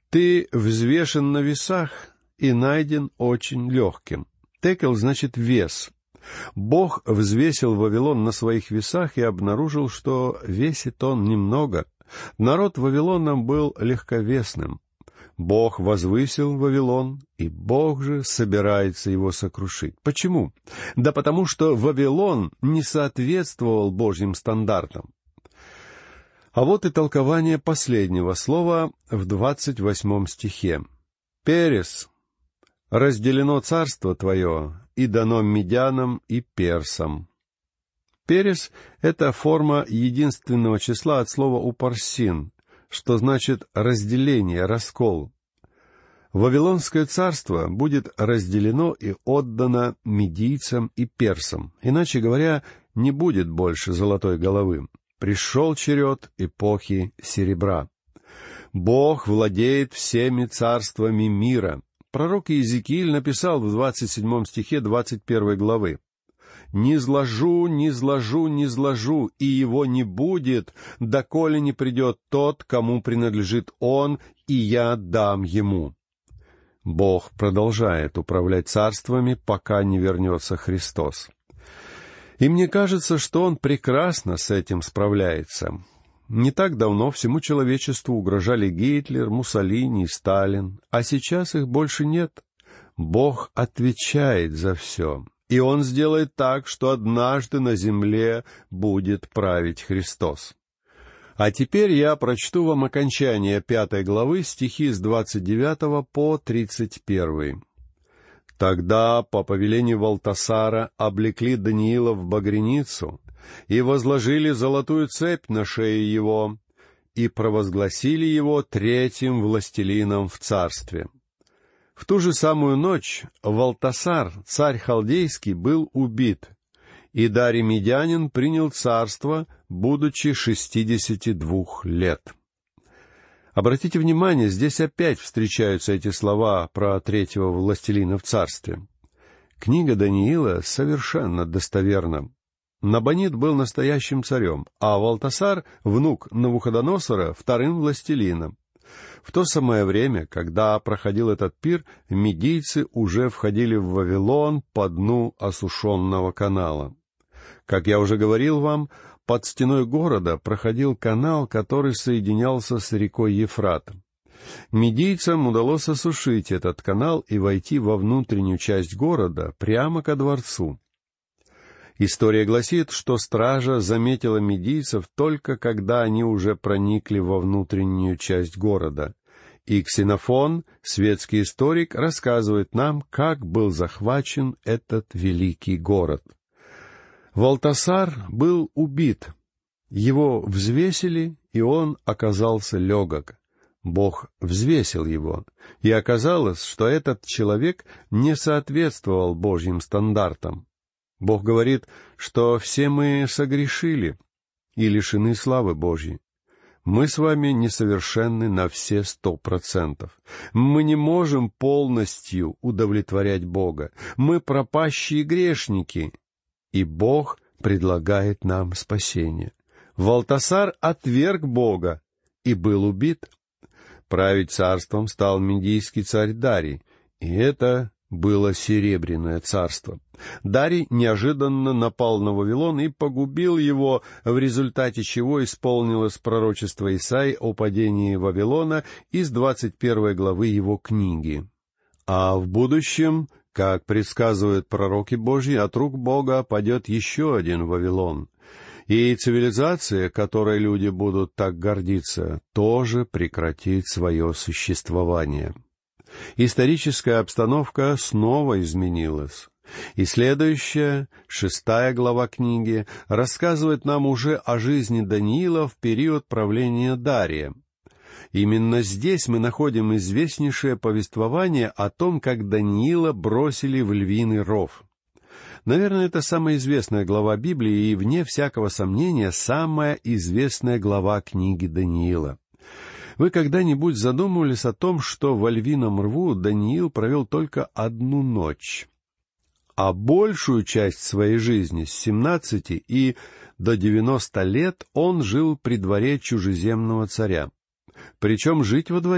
Ты взвешен на весах и найден очень легким. Текел значит вес. Бог взвесил Вавилон на своих весах и обнаружил, что весит он немного. Народ Вавилона был легковесным. Бог возвысил Вавилон, и Бог же собирается его сокрушить. Почему? Да потому что Вавилон не соответствовал Божьим стандартам. А вот и толкование последнего слова в 28 стихе. «Перес, разделено царство твое, и дано медянам и персам». Перес — это форма единственного числа от слова «упарсин», что значит разделение, раскол. Вавилонское царство будет разделено и отдано медийцам и персам. Иначе говоря, не будет больше золотой головы. Пришел черед эпохи серебра. Бог владеет всеми царствами мира. Пророк Иезекииль написал в 27 стихе 21 главы: «Низложу, низложу, низложу, и его не будет, доколе не придет тот, кому принадлежит он, и я дам ему». Бог продолжает управлять царствами, пока не вернется Христос. И мне кажется, что Он прекрасно с этим справляется. Не так давно всему человечеству угрожали Гитлер, Муссолини и Сталин, а сейчас их больше нет. Бог отвечает за все, и Он сделает так, что однажды на земле будет править Христос. А теперь я прочту вам окончание 5 главы, стихи с 29 по 31. «Тогда по повелению Валтасара облекли Даниила в багряницу и возложили золотую цепь на шею его и провозгласили его третьим властелином в царстве. В ту же самую ночь Валтасар, царь халдейский, был убит, и Дарий Медянин принял царство, будучи 62 лет». Обратите внимание, здесь опять встречаются эти слова про третьего властелина в царстве. Книга Даниила совершенно достоверна. Набонид был настоящим царем, а Валтасар, внук Навуходоносора, вторым властелином. В то самое время, когда проходил этот пир, медийцы уже входили в Вавилон по дну осушенного канала. Как я уже говорил вам, под стеной города проходил канал, который соединялся с рекой Ефрат. Медийцам удалось осушить этот канал и войти во внутреннюю часть города, прямо ко дворцу. История гласит, что стража заметила медийцев только когда они уже проникли во внутреннюю часть города. И Ксенофон, светский историк, рассказывает нам, как был захвачен этот великий город. Валтасар был убит. Его взвесили, и он оказался легок. Бог взвесил его, и оказалось, что этот человек не соответствовал Божьим стандартам. Бог говорит, что все мы согрешили и лишены славы Божьей. Мы с вами несовершенны на все 100%. Мы не можем полностью удовлетворять Бога. Мы пропащие грешники, и Бог предлагает нам спасение. Валтасар отверг Бога и был убит. Править царством стал медийский царь Дарий, и это было Серебряное царство. Дарий неожиданно напал на Вавилон и погубил его, в результате чего исполнилось пророчество Исаии о падении Вавилона из 21 главы его книги. А в будущем, как предсказывают пророки Божьи, от рук Бога падет еще один Вавилон. И цивилизация, которой люди будут так гордиться, тоже прекратит свое существование. Историческая обстановка снова изменилась. И следующая, 6 глава книги, рассказывает нам уже о жизни Даниила в период правления Дария. Именно здесь мы находим известнейшее повествование о том, как Даниила бросили в львиный ров. Наверное, это самая известная глава Библии и, вне всякого сомнения, самая известная глава книги Даниила. Вы когда-нибудь задумывались о том, что во львином рву Даниил провел только одну ночь, а большую часть своей жизни, с 17 и до 90 лет, он жил при дворе чужеземного царя? Причем жить во дворе